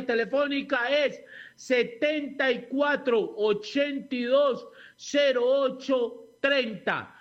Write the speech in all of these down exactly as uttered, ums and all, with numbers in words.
línea telefónica es setenta y cuatro ochenta y dos cero ocho treinta.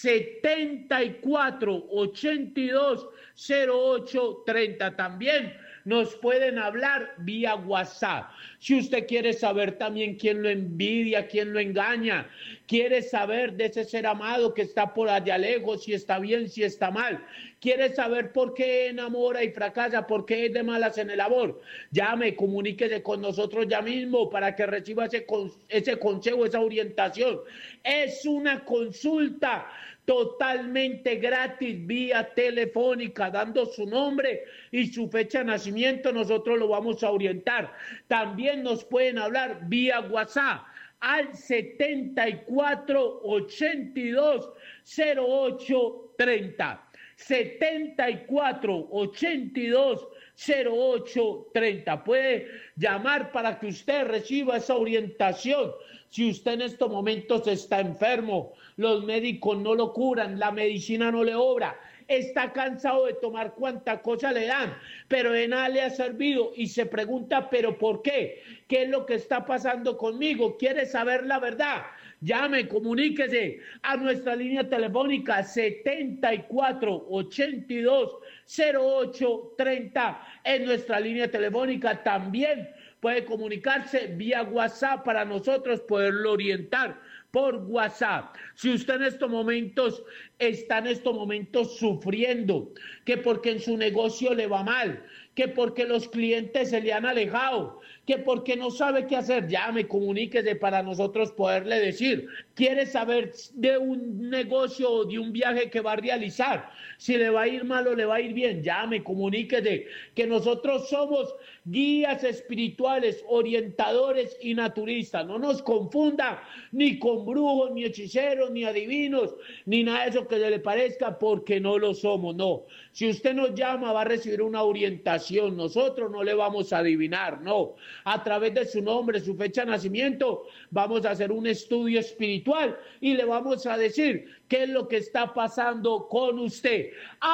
setenta y cuatro ochenta y dos cero ocho treinta. También nos pueden hablar vía WhatsApp. Si usted quiere saber también quién lo envidia, quién lo engaña, quiere saber de ese ser amado que está por allá lejos, si está bien, si está mal, quiere saber por qué enamora y fracasa, por qué es de malas en el amor, llame, comuníquese con nosotros ya mismo para que reciba ese, ese consejo, esa orientación. Es una consulta totalmente gratis vía telefónica, dando su nombre y su fecha de nacimiento, nosotros lo vamos a orientar. También nos pueden hablar vía WhatsApp al setenta y cuatro ochenta y dos cero ocho treinta. setenta y cuatro ochenta y dos cero ocho treinta. Puede llamar para que usted reciba esa orientación. Si usted en estos momentos está enfermo, los médicos no lo curan, la medicina no le obra, está cansado de tomar cuanta cosa le dan, pero de nada le ha servido y se pregunta, ¿pero por qué? ¿Qué es lo que está pasando conmigo? ¿Quiere saber la verdad? Llame, comuníquese a nuestra línea telefónica setenta y cuatro ochenta y dos cero ocho treinta. En nuestra línea telefónica también puede comunicarse vía WhatsApp para nosotros poderlo orientar por WhatsApp. Si usted en estos momentos está en estos momentos sufriendo, que porque en su negocio le va mal, que porque los clientes se le han alejado, que porque no sabe qué hacer, llame, comuníquese para nosotros poderle decir. ¿Quiere saber de un negocio o de un viaje que va a realizar? Si le va a ir mal o le va a ir bien, llame, comuníquese, que nosotros somos guías espirituales, orientadores y naturistas. No nos confunda ni con brujos, ni hechiceros, ni adivinos, ni nada de eso que se le parezca, porque no lo somos, no. Si usted nos llama, va a recibir una orientación. Nosotros no le vamos a adivinar, no. A través de su nombre, su fecha de nacimiento, vamos a hacer un estudio espiritual y le vamos a decir qué es lo que está pasando con usted.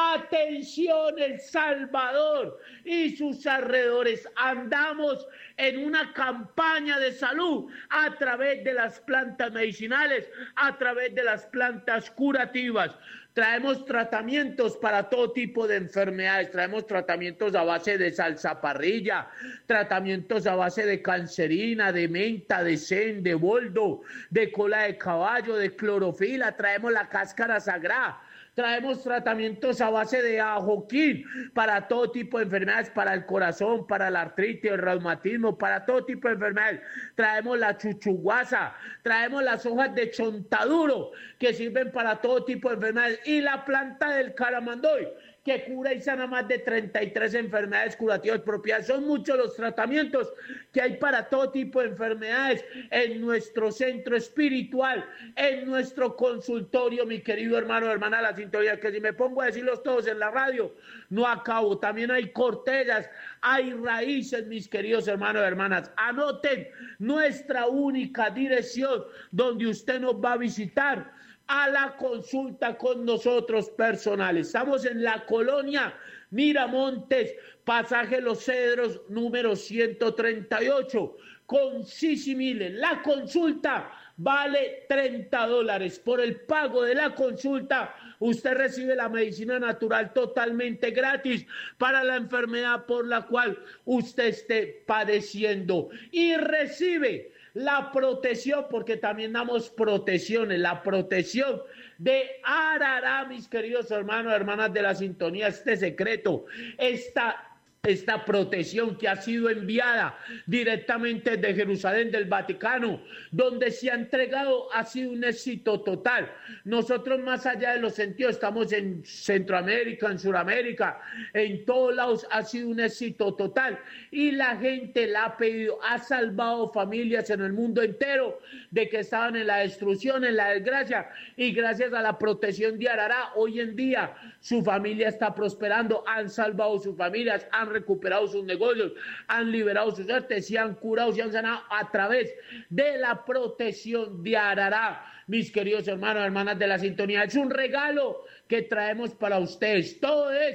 Atención, El Salvador y sus alrededores. Andamos en una campaña de salud a través de las plantas medicinales, a través de las plantas curativas. Traemos tratamientos para todo tipo de enfermedades, traemos tratamientos a base de salsa parrilla, tratamientos a base de cancerina, de menta, de zen, de boldo, de cola de caballo, de clorofila, traemos la cáscara sagrada. Traemos tratamientos a base de ajoquín para todo tipo de enfermedades, para el corazón, para la artritis, el reumatismo, para todo tipo de enfermedades. Traemos la chuchuguasa, traemos las hojas de chontaduro que sirven para todo tipo de enfermedades y la planta del caramandoy que cura y sana más de treinta y tres enfermedades curativas propias. Son muchos los tratamientos que hay para todo tipo de enfermedades en nuestro centro espiritual, en nuestro consultorio, mi querido hermano, hermana, la sintonía, que si me pongo a decirlos todos en la radio, no acabo. También hay cortezas, hay raíces, mis queridos hermanos y hermanas. Anoten nuestra única dirección donde usted nos va a visitar a la consulta con nosotros personales. Estamos en la colonia Miramontes, pasaje Los Cedros, número ciento treinta y ocho, con Sisi Milen. La consulta vale treinta dólares. Por el pago de la consulta, usted recibe la medicina natural totalmente gratis para la enfermedad por la cual usted esté padeciendo. Y recibe la protección, porque también damos protecciones, la protección de Arará, mis queridos hermanos, hermanas de la sintonía, este secreto, esta esta protección que ha sido enviada directamente de Jerusalén, del Vaticano, donde se ha entregado, ha sido un éxito total. Nosotros, más allá de los sentidos, estamos en Centroamérica, en Sudamérica, en todos lados, ha sido un éxito total y la gente la ha pedido, ha salvado familias en el mundo entero de que estaban en la destrucción, en la desgracia, y gracias a la protección de Arará, hoy en día su familia está prosperando, han salvado sus familias, han recuperado sus negocios, han liberado sus artes, se han curado, se han sanado a través de la protección de Arará. Mis queridos hermanos, hermanas de la sintonía, es un regalo que traemos para ustedes. Todo es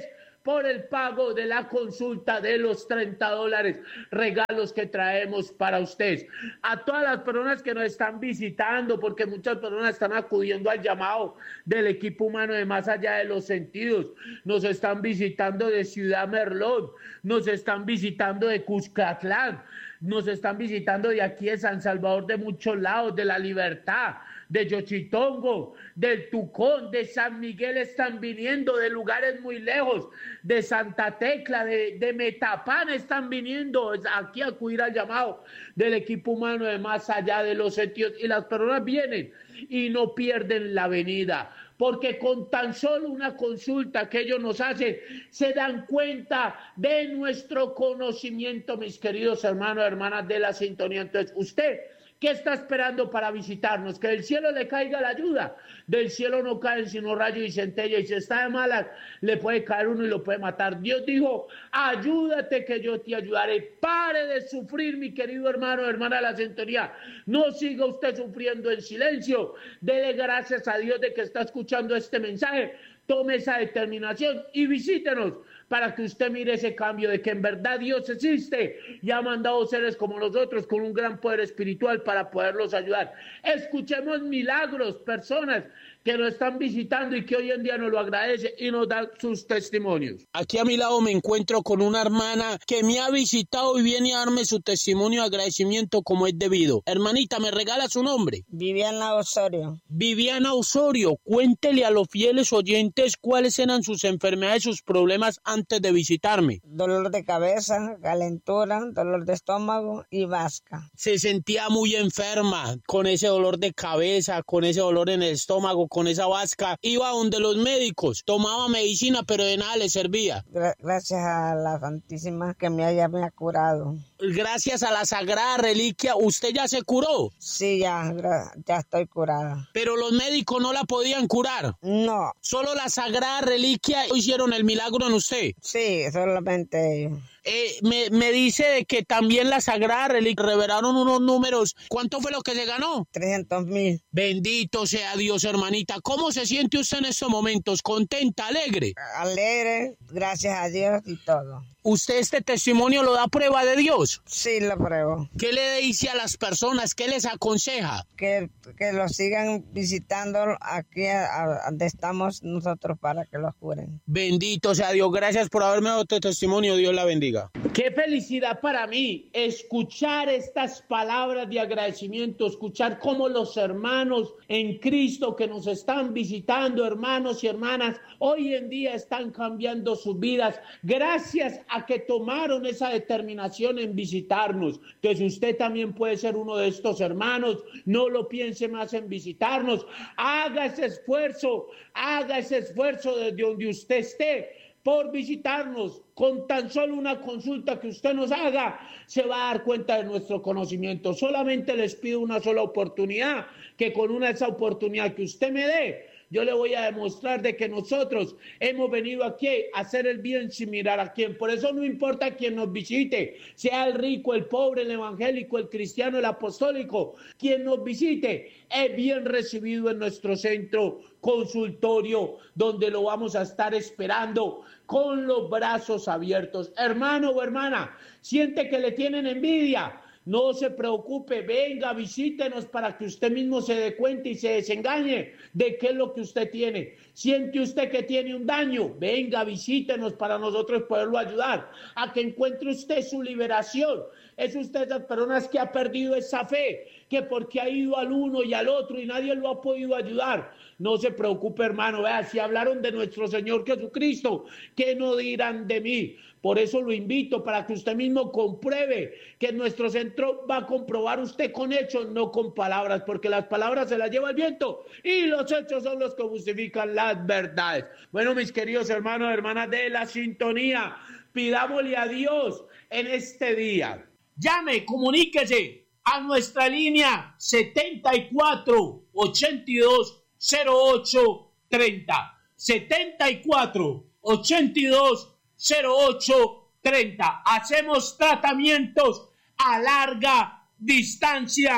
por el pago de la consulta de los treinta dólares, regalos que traemos para ustedes. A todas las personas que nos están visitando, porque muchas personas están acudiendo al llamado del equipo humano de Más Allá de los Sentidos, nos están visitando de Ciudad Merlot, nos están visitando de Cuscatlán, nos están visitando de aquí de San Salvador, de muchos lados, de La Libertad, de Yochitongo, del Tucón, de San Miguel están viniendo, de lugares muy lejos, de Santa Tecla, de, de Metapán están viniendo aquí a acudir al llamado del equipo humano de Más Allá de los Sentidos, y las personas vienen y no pierden la venida, porque con tan solo una consulta que ellos nos hacen, se dan cuenta de nuestro conocimiento, mis queridos hermanos y hermanas de la sintonía. Entonces, usted, ¿qué está esperando para visitarnos? Que del cielo le caiga la ayuda. Del cielo no caen sino rayos y centellas, y si está de malas, le puede caer uno y lo puede matar. Dios dijo, ayúdate que yo te ayudaré. Pare de sufrir, mi querido hermano o hermana de la sintonía. No siga usted sufriendo en silencio. Dele gracias a Dios de que está escuchando este mensaje. Tome esa determinación y visítenos, para que usted mire ese cambio de que en verdad Dios existe y ha mandado seres como nosotros con un gran poder espiritual para poderlos ayudar. Escuchemos milagros, personas que nos están visitando y que hoy en día nos lo agradece y nos dan sus testimonios. Aquí a mi lado me encuentro con una hermana que me ha visitado y viene a darme su testimonio de agradecimiento como es debido. Hermanita, ¿me regala su nombre? Viviana Osorio. Viviana Osorio, cuéntele a los fieles oyentes cuáles eran sus enfermedades, sus problemas antes de visitarme. Dolor de cabeza, calentura, dolor de estómago y vasca. Se sentía muy enferma, con ese dolor de cabeza, con ese dolor en el estómago, con esa vasca. Iba donde los médicos, tomaba medicina, pero de nada le servía. Gracias a la Santísima que me haya me ha curado. Gracias a la Sagrada Reliquia, ¿usted ya se curó? Sí, ya, ya estoy curada. Pero los médicos no la podían curar. No. Solo la Sagrada Reliquia hicieron el milagro en usted. Sí, solamente ellos. Eh, me, me dice de que también la Sagrada Reliquia revelaron unos números. ¿Cuánto fue lo que se ganó? trescientos mil. Bendito sea Dios, hermanita. ¿Cómo se siente usted en estos momentos? ¿Contenta, alegre? Alegre, gracias a Dios y todo. ¿Usted este testimonio lo da prueba de Dios? Sí, lo pruebo. ¿Qué le dice a las personas? ¿Qué les aconseja? Que, que los sigan visitando aquí a, a, donde estamos nosotros para que los curen. Bendito sea Dios. Gracias por haberme dado este testimonio. Dios la bendiga. Qué felicidad para mí escuchar estas palabras de agradecimiento, escuchar cómo los hermanos en Cristo que nos están visitando, hermanos y hermanas, hoy en día están cambiando sus vidas gracias a que tomaron esa determinación en visitarnos. Entonces usted también puede ser uno de estos hermanos, no lo piense más en visitarnos, haga ese esfuerzo, haga ese esfuerzo desde donde usted esté por visitarnos. Con tan solo una consulta que usted nos haga, se va a dar cuenta de nuestro conocimiento. Solamente les pido una sola oportunidad, que con una esa oportunidad que usted me dé, yo le voy a demostrar de que nosotros hemos venido aquí a hacer el bien sin mirar a quién. Por eso no importa quién nos visite, sea el rico, el pobre, el evangélico, el cristiano, el apostólico, quien nos visite es bien recibido en nuestro centro consultorio, donde lo vamos a estar esperando con los brazos abiertos. Hermano o hermana, siente que le tienen envidia. No se preocupe, venga, visítenos para que usted mismo se dé cuenta y se desengañe de qué es lo que usted tiene. Siente usted que tiene un daño, venga, visítenos para nosotros poderlo ayudar a que encuentre usted su liberación. Es usted las personas que ha perdido esa fe, que porque ha ido al uno y al otro y nadie lo ha podido ayudar. No se preocupe, hermano, vea, si hablaron de nuestro Señor Jesucristo, ¿qué no dirán de mí? Por eso lo invito para que usted mismo compruebe que nuestro centro va a comprobar usted con hechos, no con palabras, porque las palabras se las lleva el viento y los hechos son los que justifican las verdades. Bueno, mis queridos hermanos y hermanas de la sintonía, pidámosle a Dios en este día. Llame, comuníquese a nuestra línea setenta y cuatro, ochenta y dos, cero ocho, treinta. setenta y cuatro, ochenta y dos, cero ocho, treinta. Hacemos tratamientos a larga distancia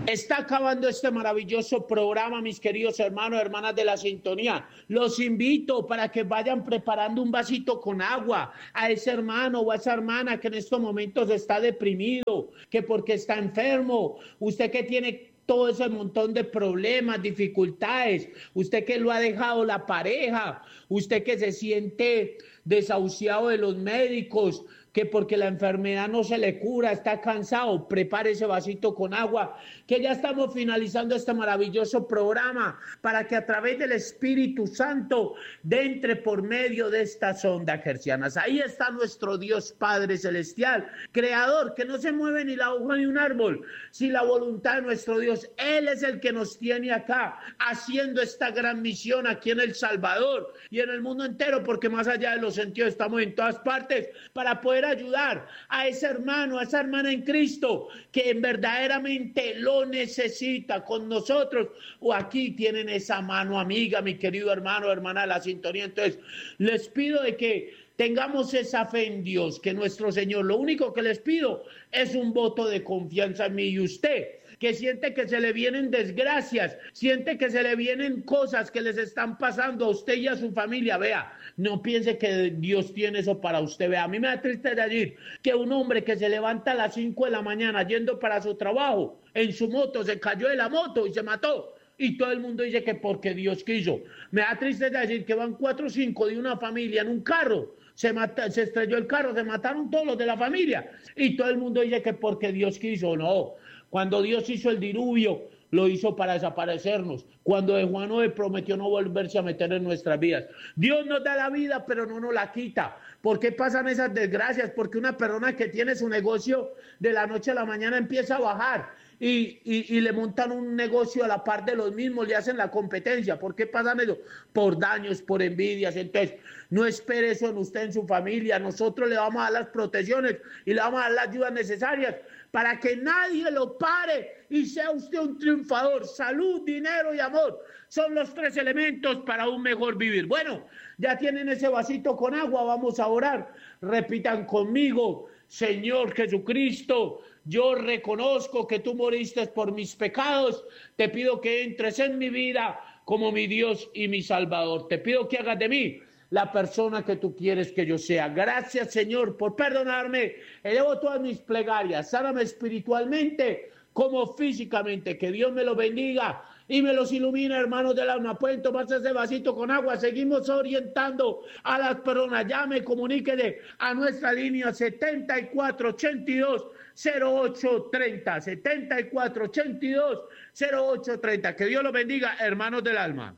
Está acabando este maravilloso programa, mis queridos hermanos y hermanas de la sintonía. Los invito para que vayan preparando un vasito con agua a ese hermano o a esa hermana que en estos momentos está deprimido, que porque está enfermo, usted que tiene todo ese montón de problemas, dificultades, usted que lo ha dejado la pareja, usted que se siente desahuciado de los médicos, que porque la enfermedad no se le cura, está cansado, prepare ese vasito con agua, que ya estamos finalizando este maravilloso programa para que a través del Espíritu Santo entre por medio de estas ondas hercianas. Ahí está nuestro Dios Padre Celestial, Creador, que no se mueve ni la hoja ni un árbol, sin la voluntad de nuestro Dios. Él es el que nos tiene acá, haciendo esta gran misión aquí en El Salvador y en el mundo entero, porque más allá de los sentidos estamos en todas partes para poder ayudar a ese hermano, a esa hermana en Cristo que en verdaderamente lo necesita con nosotros, o aquí tienen esa mano amiga, mi querido hermano, hermana de la sintonía. Entonces les pido de que tengamos esa fe en Dios, que nuestro Señor, lo único que les pido es un voto de confianza en mí. Y usted que siente que se le vienen desgracias, siente que se le vienen cosas que les están pasando a usted y a su familia, vea, no piense que Dios tiene eso para usted. Vea, a mí me da triste decir que un hombre que se levanta a las cinco de la mañana yendo para su trabajo, en su moto, se cayó de la moto y se mató. Y todo el mundo dice que porque Dios quiso. Me da triste decir que van cuatro o cinco de una familia en un carro. Se, mata, se estrelló el carro, se mataron todos los de la familia. Y todo el mundo dice que porque Dios quiso. No. Cuando Dios hizo el diluvio, lo hizo para desaparecernos. Cuando de Juan Noé prometió no volverse a meter en nuestras vidas. Dios nos da la vida, pero no nos la quita. ¿Por qué pasan esas desgracias? Porque una persona que tiene su negocio de la noche a la mañana empieza a bajar. Y, y, y le montan un negocio a la par de los mismos, le hacen la competencia. ¿Por qué pasan eso? Por daños, por envidias. Entonces, no espere eso en usted, en su familia. Nosotros le vamos a dar las protecciones y le vamos a dar las ayudas necesarias para que nadie lo pare y sea usted un triunfador. Salud, dinero y amor son los tres elementos para un mejor vivir. Bueno, ya tienen ese vasito con agua, vamos a orar. Repitan conmigo: Señor Jesucristo, yo reconozco que tú moriste por mis pecados. Te pido que entres en mi vida como mi Dios y mi Salvador. Te pido que hagas de mí la persona que tú quieres que yo sea. Gracias, Señor, por perdonarme. Elevo todas mis plegarias. Sáname espiritualmente como físicamente. Que Dios me lo bendiga y me los ilumina, hermanos del alma. Pueden tomarse ese vasito con agua. Seguimos orientando a las personas. Llame, comuníquele a nuestra línea setenta y cuatro ochenta y dos cero ocho treinta, setenta y cuatro ochenta y dos cero ocho treinta. Que Dios los bendiga, hermanos del alma.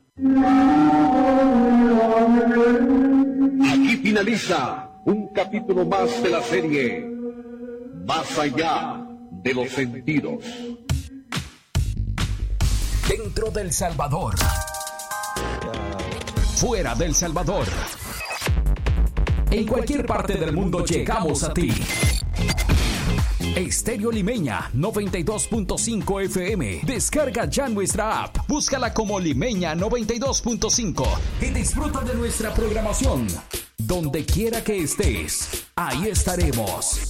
Aquí finaliza un capítulo más de la serie Más allá de los sentidos. Dentro del Salvador. Fuera del Salvador. En cualquier parte del mundo llegamos a ti. Estéreo Limeña noventa y dos punto cinco F M. Descarga ya nuestra app. Búscala como Limeña noventa y dos punto cinco y disfruta de nuestra programación. Donde quiera que estés, ahí estaremos.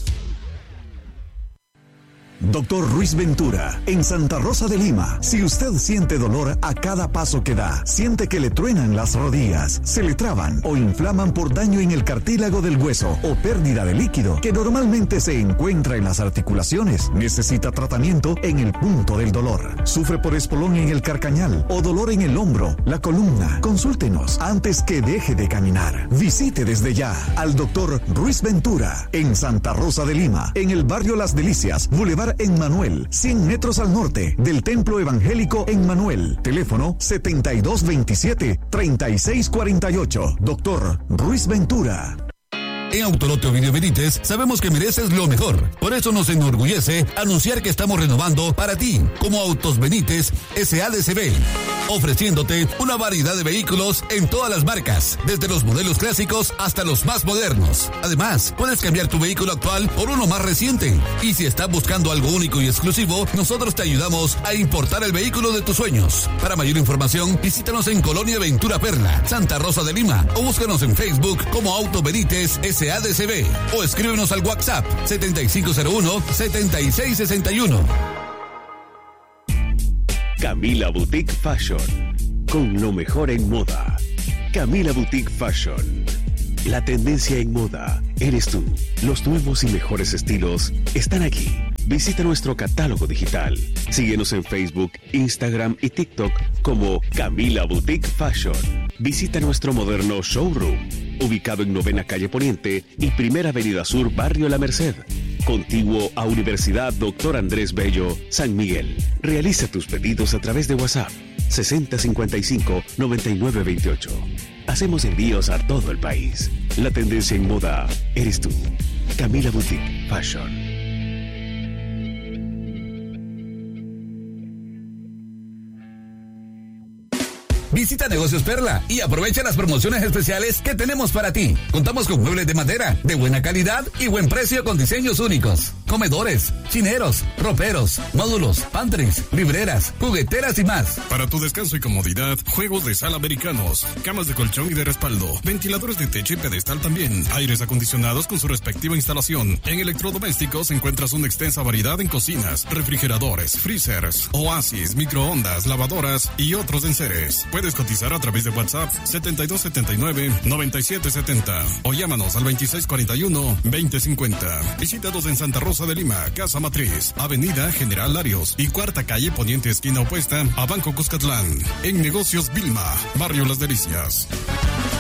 Doctor Ruiz Ventura, en Santa Rosa de Lima. Si usted siente dolor a cada paso que da, siente que le truenan las rodillas, se le traban o inflaman por daño en el cartílago del hueso o pérdida de líquido que normalmente se encuentra en las articulaciones, necesita tratamiento en el punto del dolor. Sufre por espolón en el carcañal o dolor en el hombro, la columna. Consúltenos antes que deje de caminar. Visite desde ya al doctor Ruiz Ventura en Santa Rosa de Lima, en el barrio Las Delicias, Boulevard en Manuel, cien metros al norte del Templo Evangélico en Manuel. Teléfono setenta y dos veintisiete, treinta y seis cuarenta y ocho. Doctor Ruiz Ventura. En Autoloto Video Benítez sabemos que mereces lo mejor. Por eso nos enorgullece anunciar que estamos renovando para ti como Autos Benítez S A D C B, ofreciéndote una variedad de vehículos en todas las marcas, desde los modelos clásicos hasta los más modernos. Además, puedes cambiar tu vehículo actual por uno más reciente. Y si estás buscando algo único y exclusivo, nosotros te ayudamos a importar el vehículo de tus sueños. Para mayor información, visítanos en Colonia Ventura Perla, Santa Rosa de Lima, o búscanos en Facebook como Auto Benítez S A D C B, o escríbenos al WhatsApp setenta y cinco cero uno, setenta y seis sesenta y uno. Camila Boutique Fashion, con lo mejor en moda. Camila Boutique Fashion. La tendencia en moda eres tú. Los nuevos y mejores estilos están aquí. Visita nuestro catálogo digital. Síguenos en Facebook, Instagram y TikTok como Camila Boutique Fashion. Visita nuestro moderno showroom, ubicado en Novena Calle Poniente y Primera Avenida Sur, Barrio La Merced, contiguo a Universidad Doctor Andrés Bello, San Miguel. Realiza tus pedidos a través de WhatsApp sesenta cincuenta y cinco noventa y nueve veintiocho. Hacemos envíos a todo el país. La tendencia en moda eres tú. Camila Boutique Fashion. Visita Negocios Perla y aprovecha las promociones especiales que tenemos para ti. Contamos con muebles de madera de buena calidad y buen precio con diseños únicos. Comedores, chineros, roperos, módulos, pantries, libreras, jugueteras y más. Para tu descanso y comodidad, juegos de sala americanos, camas de colchón y de respaldo, ventiladores de techo y pedestal también, aires acondicionados con su respectiva instalación. En electrodomésticos encuentras una extensa variedad en cocinas, refrigeradores, freezers, oasis, microondas, lavadoras y otros enseres. Puedes cotizar a través de WhatsApp setenta y dos setenta y nueve noventa y siete setenta o llámanos al veintiséis cuarenta y uno veinte cincuenta. Visítanos en Santa Rosa de Lima, Casa Matriz, Avenida General Larios y Cuarta Calle Poniente esquina opuesta a Banco Cuscatlán. En Negocios Vilma, Barrio Las Delicias.